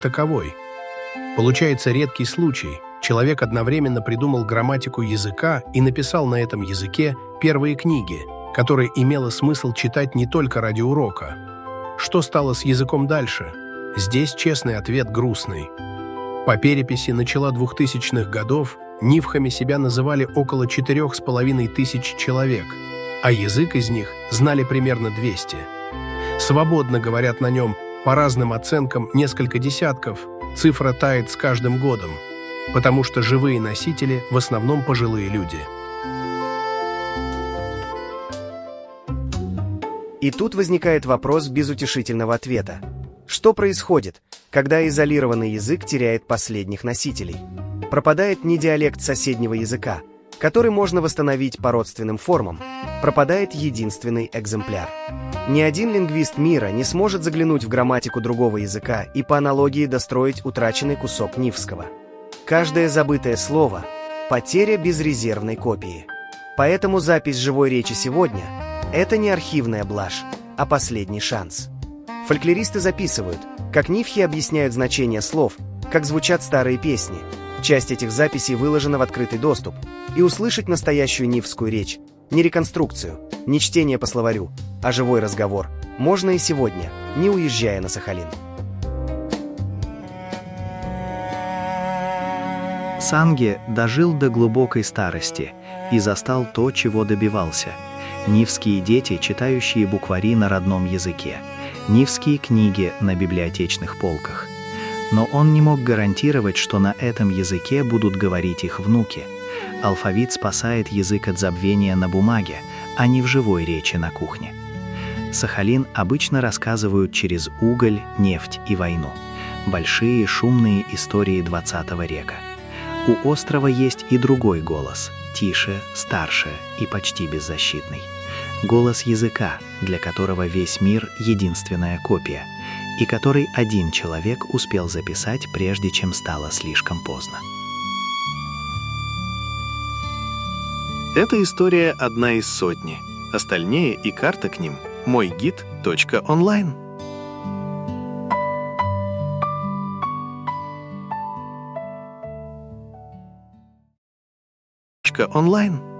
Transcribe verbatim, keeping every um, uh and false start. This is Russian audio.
таковой. Получается редкий случай. Человек одновременно придумал грамматику языка и написал на этом языке первые книги, которые имело смысл читать не только ради урока. Что стало с языком дальше? Здесь честный ответ грустный. По переписи начала двухтысячных годов нивхами себя называли около четырех с половиной тысяч человек, а язык из них знали примерно двести. Свободно говорят на нем, по разным оценкам, несколько десятков. Цифра тает с каждым годом, потому что живые носители в основном пожилые люди. И тут возникает вопрос без утешительного ответа. Что происходит, когда изолированный язык теряет последних носителей? Пропадает не диалект соседнего языка, который можно восстановить по родственным формам, пропадает единственный экземпляр. Ни один лингвист мира не сможет заглянуть в грамматику другого языка и по аналогии достроить утраченный кусок нивского. Каждое забытое слово – потеря безрезервной копии. Поэтому запись живой речи сегодня – это не архивная блажь, а последний шанс. Фольклористы записывают, как нивхи объясняют значение слов, как звучат старые песни. Часть этих записей выложена в открытый доступ, и услышать настоящую нивскую речь, не реконструкцию, не чтение по словарю, а живой разговор можно и сегодня, не уезжая на Сахалин. Санге дожил до глубокой старости и застал то, чего добивался. Нивские дети, читающие буквари на родном языке, нивские книги на библиотечных полках. Но он не мог гарантировать, что на этом языке будут говорить их внуки. Алфавит спасает язык от забвения на бумаге, а не в живой речи на кухне. Сахалин обычно рассказывают через уголь, нефть и войну. Большие шумные истории двадцатого века. У острова есть и другой голос, тише, старше и почти беззащитный. Голос языка, для которого весь мир — единственная копия, и который один человек успел записать, прежде чем стало слишком поздно. Эта история одна из сотни. Остальные и карта к ним — мой гид точка онлайн. Онлайн.